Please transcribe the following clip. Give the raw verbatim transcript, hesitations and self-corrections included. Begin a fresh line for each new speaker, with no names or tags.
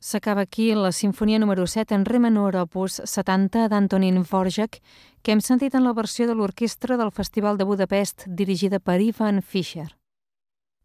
S'acaba aquí la sinfonia número set en re menor opus setanta d'Antonín Dvořák, que hem sentit en la versió de l'orquestra del Festival de Budapest dirigida per Ivan Fischer.